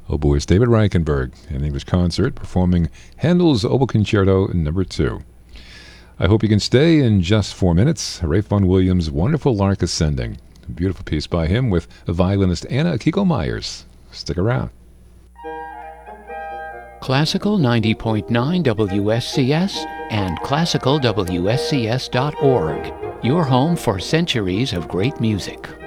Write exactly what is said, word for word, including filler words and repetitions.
Oboist David Reichenberg, an English concert performing Handel's Oboe Concerto number two. I hope you can stay in just four minutes. Ralph Vaughan Williams' Wonderful Lark Ascending. A beautiful piece by him with violinist Anna Akiko Myers. Stick around. Classical ninety point nine W S C S and classical W S C S dot org. Your home for centuries of great music.